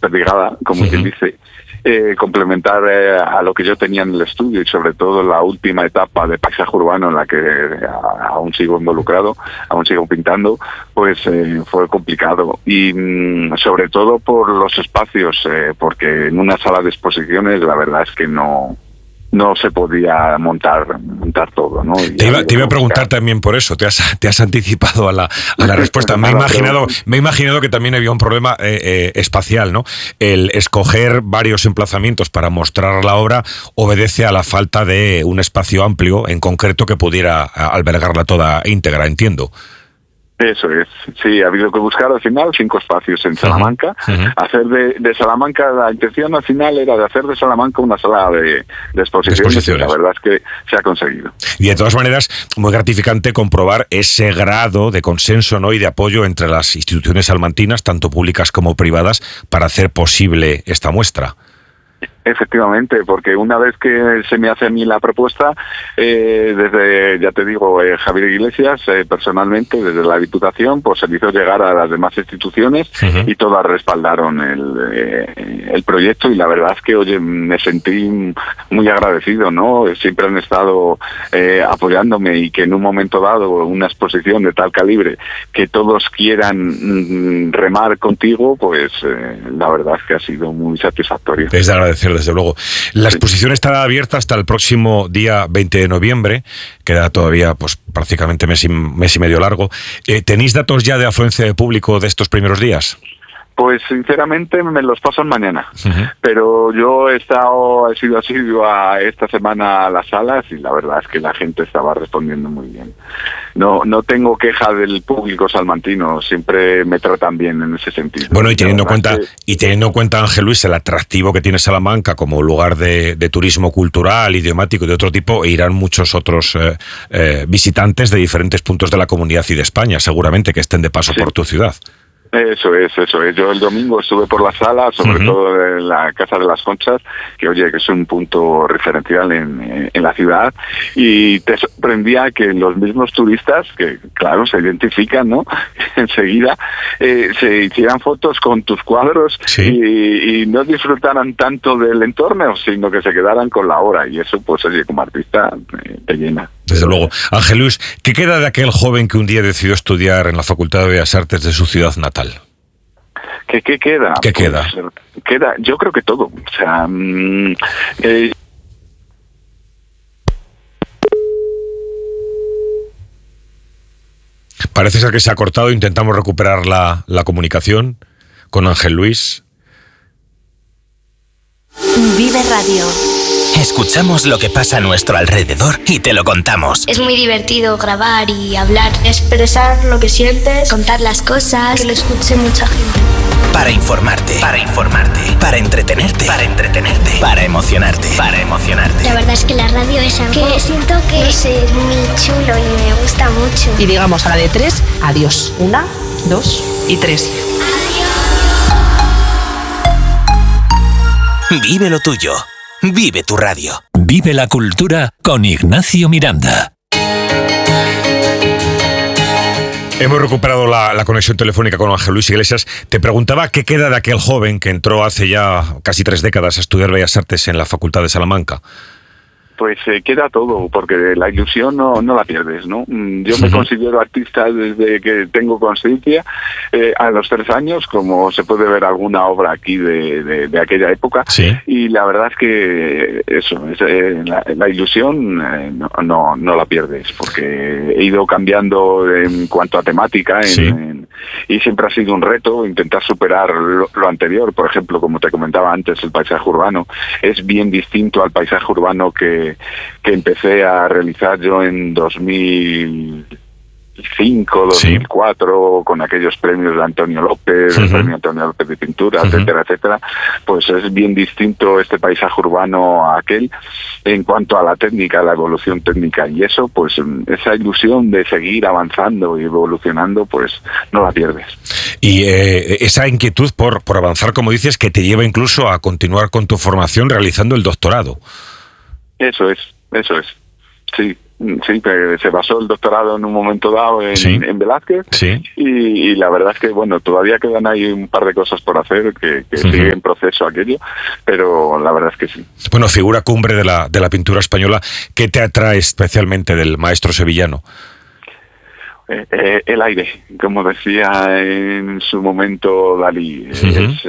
desperdigada, como quien dice, complementar a lo que yo tenía en el estudio y sobre todo la última etapa de paisaje urbano en la que aún sigo involucrado, aún sigo pintando, pues fue complicado y sobre todo por los espacios, porque en una sala de exposiciones la verdad es que no se podía montar todo, ¿no? Te iba a preguntar también por eso, te has anticipado a la respuesta. Me he imaginado que también había un problema espacial, ¿no? El escoger varios emplazamientos para mostrar la obra obedece a la falta de un espacio amplio, en concreto, que pudiera albergarla toda íntegra, entiendo. Eso es, sí, ha habido que buscar al final 5 espacios en Salamanca. Hacer de Salamanca, la intención al final era de hacer de Salamanca una sala de exposiciones. Y la verdad es que se ha conseguido. Y de todas maneras, muy gratificante comprobar ese grado de consenso, ¿no?, y de apoyo entre las instituciones salmantinas, tanto públicas como privadas, para hacer posible esta muestra. Efectivamente, porque una vez que se me hace a mí la propuesta, desde, ya te digo, Javier Iglesias, personalmente, desde la Diputación, pues se hizo llegar a las demás instituciones y todas respaldaron el proyecto y la verdad es que, oye, me sentí muy agradecido, ¿no? Siempre han estado apoyándome y que en un momento dado, una exposición de tal calibre, que todos quieran remar contigo, pues la verdad es que ha sido muy satisfactorio. Es de agradecer, desde luego. La exposición estará abierta hasta el próximo día 20 de noviembre, queda todavía pues prácticamente mes y medio largo. ¿Tenéis datos ya de afluencia de público de estos primeros días? Pues sinceramente me los pasan mañana, pero yo he sido asiduo a esta semana a las salas y la verdad es que la gente estaba respondiendo muy bien. No tengo queja del público salmantino, siempre me tratan bien en ese sentido. Bueno, y teniendo en cuenta, Ángel Luis, el atractivo que tiene Salamanca como lugar de turismo cultural, idiomático y de otro tipo, irán muchos otros visitantes de diferentes puntos de la comunidad y de España, seguramente, que estén de paso por tu ciudad. Eso es. Yo el domingo estuve por la sala, sobre todo en la Casa de las Conchas, que oye, que es un punto referencial en la ciudad, y te sorprendía que los mismos turistas, que claro, se identifican, ¿no?, enseguida, se hicieran fotos con tus cuadros y no disfrutaran tanto del entorno, sino que se quedaran con la obra, y eso, pues oye, como artista, te llena. Desde luego. Ángel Luis, ¿qué queda de aquel joven que un día decidió estudiar en la Facultad de Bellas Artes de su ciudad natal? ¿Qué queda? ¿Qué queda? Queda, yo creo que todo. O sea, parece ser que se ha cortado. Intentamos recuperar la comunicación con Ángel Luis. Vive Radio. Escuchamos lo que pasa a nuestro alrededor y te lo contamos. Es muy divertido grabar y hablar, expresar lo que sientes, contar las cosas, que lo escuche mucha gente. Para informarte, para entretenerte, para emocionarte. La verdad es que la radio es algo que siento que es muy chulo y me gusta mucho. Y digamos a la de 3, adiós. 1, 2 y 3. Vive lo tuyo. Vive tu radio. Vive la cultura con Ignacio Miranda. Hemos recuperado la conexión telefónica con Ángel Luis Iglesias. Te preguntaba qué queda de aquel joven que entró hace ya casi 3 décadas a estudiar Bellas Artes en la Facultad de Salamanca. Pues queda todo, porque la ilusión no la pierdes, ¿no? Yo me considero artista desde que tengo conciencia, a los 3 años, como se puede ver alguna obra aquí de aquella época, y la verdad es que eso, la ilusión no la pierdes, porque he ido cambiando en cuanto a temática, y siempre ha sido un reto intentar superar lo anterior. Por ejemplo, como te comentaba antes, el paisaje urbano es bien distinto al paisaje urbano que empecé a realizar yo en 2005, 2004, con aquellos premios de Antonio López, el premio Antonio López de pintura, etcétera. Pues es bien distinto este paisaje urbano a aquel en cuanto a la técnica, la evolución técnica, y eso, pues esa ilusión de seguir avanzando y evolucionando, pues no la pierdes. Y esa inquietud por avanzar, como dices, que te lleva incluso a continuar con tu formación realizando el doctorado. Eso es, sí. Sí, se basó el doctorado en un momento dado en Velázquez. Sí. Y la verdad es que, bueno, todavía quedan ahí un par de cosas por hacer que sigue en proceso aquello, pero la verdad es que sí. Bueno, figura cumbre de la pintura española. ¿Qué te atrae especialmente del maestro sevillano? El aire, como decía en su momento Dalí, es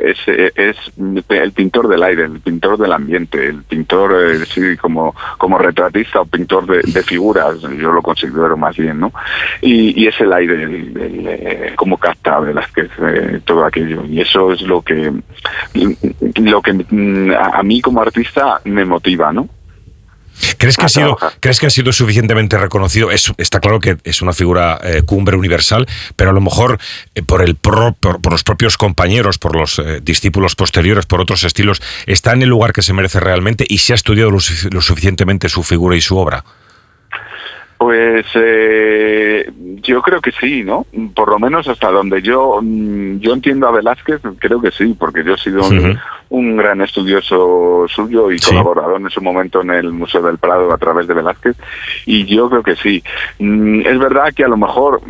el pintor del aire, el pintor del ambiente, el pintor sí, como retratista o pintor de figuras, yo lo considero más bien, ¿no? Y es el aire, como capta Velázquez todo aquello, y eso es lo que a mí como artista me motiva, ¿no? ¿Crees que ha sido suficientemente reconocido? Está claro que es una figura cumbre universal, pero a lo mejor por los propios compañeros, por los discípulos posteriores, por otros estilos, está en el lugar que se merece realmente y se ha estudiado lo suficientemente su figura y su obra. Pues yo creo que sí, ¿no? Por lo menos hasta donde yo entiendo a Velázquez, creo que sí, porque yo he sido un gran estudioso suyo y colaborador en su momento en el Museo del Prado a través de Velázquez, y yo creo que sí. Es verdad que a lo mejor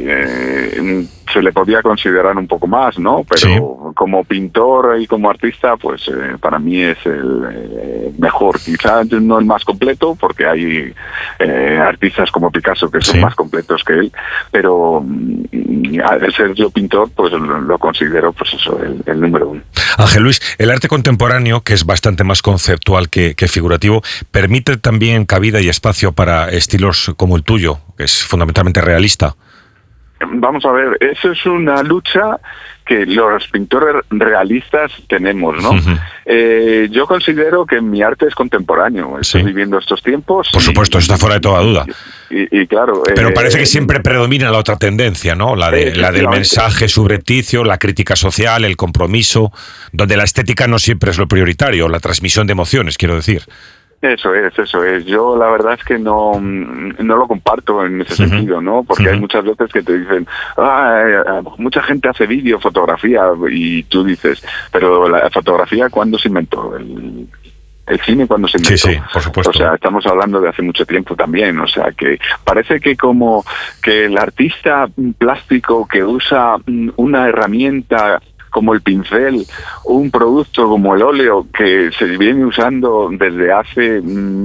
se le podía considerar un poco más, ¿no? Pero como pintor y como artista, pues para mí es el mejor. Quizás no el más completo, porque hay artistas como Picasso que son más completos que él, pero al ser yo pintor, pues lo considero, pues eso, el número uno. Ángel Luis, el arte contemporáneo, que es bastante más conceptual que figurativo, permite también cabida y espacio para estilos como el tuyo, que es fundamentalmente realista. Vamos a ver, eso es una lucha que los pintores realistas tenemos, ¿no? Yo considero que mi arte es contemporáneo. Estoy viviendo estos tiempos. Por supuesto, eso está fuera de toda duda. Y claro... Pero parece que siempre predomina la otra tendencia, ¿no? La del mensaje subrepticio, la crítica social, el compromiso, donde la estética no siempre es lo prioritario, la transmisión de emociones, quiero decir. Eso es. Yo la verdad es que no lo comparto en ese sentido, ¿no? Porque hay muchas veces que te dicen, mucha gente hace vídeo, fotografía, y tú dices, pero la fotografía, ¿cuándo se inventó? El cine, ¿cuándo se inventó? Sí, por supuesto. O sea, estamos hablando de hace mucho tiempo también, o sea, que parece que como que el artista plástico que usa una herramienta como el pincel, un producto como el óleo que se viene usando desde hace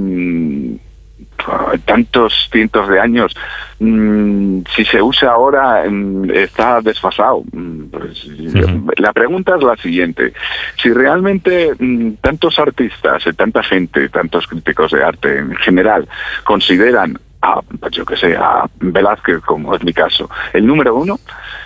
tantos cientos de años, si se usa ahora está desfasado. Pues, la pregunta es la siguiente: si realmente tantos artistas, tanta gente, tantos críticos de arte en general consideran a Velázquez, como es mi caso, el número uno,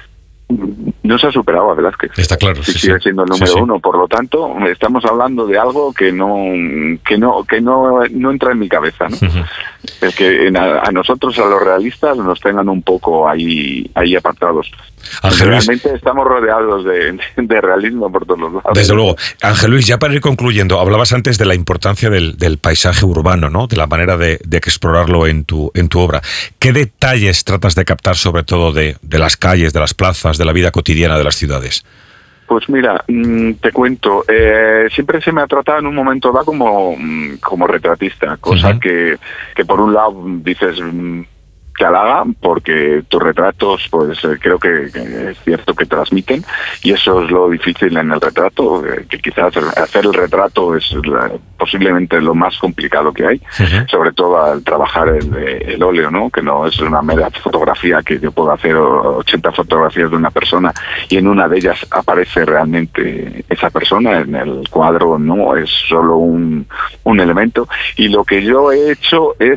no se ha superado a Velázquez. Está claro. Sigue siendo el número uno. Por lo tanto, estamos hablando de algo que no entra en mi cabeza, ¿no? El que a nosotros, a los realistas, nos tengan un poco ahí apartados. Ángel Luis, realmente estamos rodeados de realismo por todos los lados. Desde luego. Ángel Luis, ya para ir concluyendo, hablabas antes de la importancia del paisaje urbano, ¿no? De la manera de explorarlo en tu obra. ¿Qué detalles tratas de captar, sobre todo de las calles, de las plazas, de la vida cotidiana de las ciudades? Pues mira, te cuento, siempre se me ha tratado en un momento dado como retratista, cosa que por un lado dices, te halaga, porque tus retratos, pues creo que es cierto que transmiten, y eso es lo difícil en el retrato, que quizás hacer el retrato es posiblemente lo más complicado que hay, sobre todo al trabajar el óleo, ¿no? Que no es una mera fotografía que yo puedo hacer 80 fotografías de una persona y en una de ellas aparece realmente esa persona, en el cuadro no es solo un elemento, y lo que yo he hecho es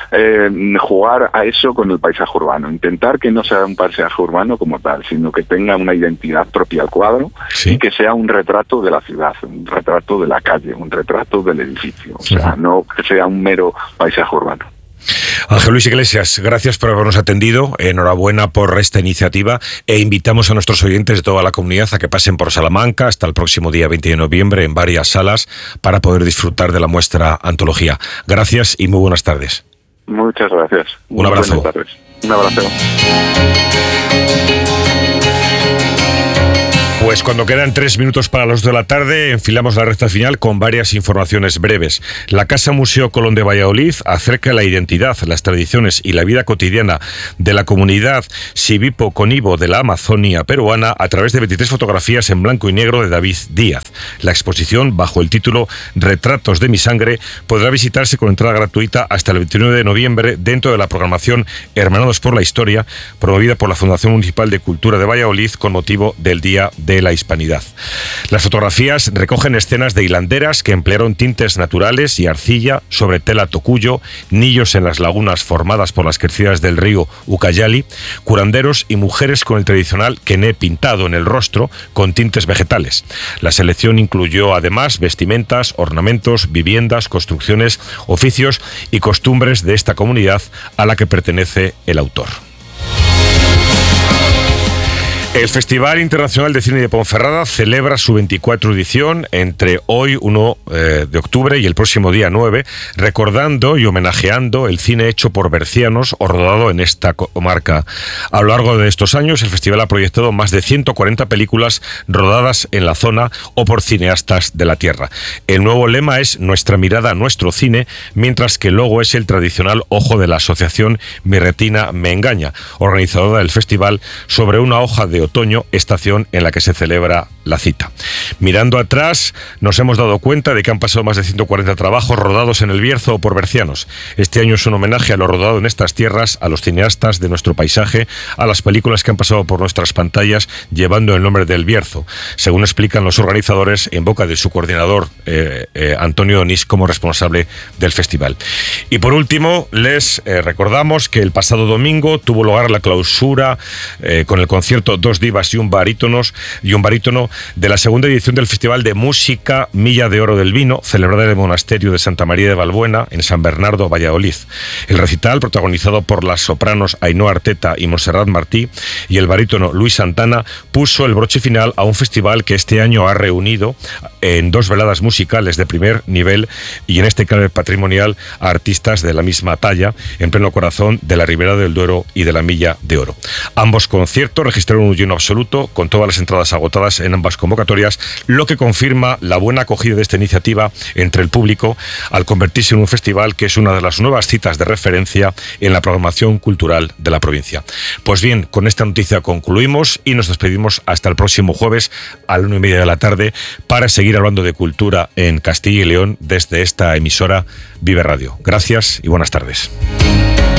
jugar a eso con el paisaje urbano, intentar que no sea un paisaje urbano como tal, sino que tenga una identidad propia al cuadro, y que sea un retrato de la ciudad, un retrato de la calle, un retrato del edificio, o sea, no que sea un mero paisaje urbano. Ángel Luis Iglesias, gracias por habernos atendido, enhorabuena por esta iniciativa, e invitamos a nuestros oyentes de toda la comunidad a que pasen por Salamanca hasta el próximo día 20 de noviembre en varias salas para poder disfrutar de la muestra Antología. Gracias y muy buenas tardes. Muchas gracias. Un abrazo. Buenas tardes. Un abrazo. Pues cuando quedan 3 minutos para las 2 de la tarde, enfilamos la recta final con varias informaciones breves. La Casa Museo Colón de Valladolid acerca la identidad, las tradiciones y la vida cotidiana de la comunidad Sivipo-Conibo de la Amazonia peruana a través de 23 fotografías en blanco y negro de David Díaz. La exposición, bajo el título Retratos de mi sangre, podrá visitarse con entrada gratuita hasta el 29 de noviembre dentro de la programación Hermanados por la Historia, promovida por la Fundación Municipal de Cultura de Valladolid con motivo del Día de la Hispanidad. Las fotografías recogen escenas de hilanderas que emplearon tintes naturales y arcilla sobre tela tocuyo, niños en las lagunas formadas por las crecidas del río Ucayali, curanderos y mujeres con el tradicional quené pintado en el rostro con tintes vegetales. La selección incluyó además vestimentas, ornamentos, viviendas, construcciones, oficios y costumbres de esta comunidad a la que pertenece el autor. El Festival Internacional de Cine de Ponferrada celebra su 24ª edición entre hoy, 1 de octubre, y el próximo día 9, recordando y homenajeando el cine hecho por bercianos o rodado en esta comarca. A lo largo de estos años, el festival ha proyectado más de 140 películas rodadas en la zona o por cineastas de la tierra. El nuevo lema es Nuestra mirada, nuestro cine, mientras que el logo es el tradicional ojo de la asociación Mi retina me engaña, organizadora del festival, sobre una hoja de otoño, estación en la que se celebra la cita. Mirando atrás, nos hemos dado cuenta de que han pasado más de 140 trabajos rodados en el Bierzo o por bercianos. Este año es un homenaje a lo rodado en estas tierras, a los cineastas de nuestro paisaje, a las películas que han pasado por nuestras pantallas llevando el nombre del Bierzo, según explican los organizadores en boca de su coordinador Antonio Onís como responsable del festival. Y por último, les recordamos que el pasado domingo tuvo lugar la clausura con el concierto Dos divas y un barítono de la segunda edición del Festival de Música Milla de Oro del Vino, celebrada en el Monasterio de Santa María de Valbuena, en San Bernardo, Valladolid. El recital, protagonizado por las sopranos Ainhoa Arteta y Montserrat Martí, y el barítono Luis Santana, puso el broche final a un festival que este año ha reunido en 2 veladas musicales de primer nivel y en este caso patrimonial a artistas de la misma talla, en pleno corazón de la Ribera del Duero y de la Milla de Oro. Ambos conciertos registraron un lleno absoluto, con todas las entradas agotadas en ambas convocatorias, lo que confirma la buena acogida de esta iniciativa entre el público al convertirse en un festival que es una de las nuevas citas de referencia en la programación cultural de la provincia. Pues bien, con esta noticia concluimos y nos despedimos hasta el próximo jueves a la 1:30 de la tarde para seguir hablando de cultura en Castilla y León desde esta emisora Vive Radio. Gracias y buenas tardes.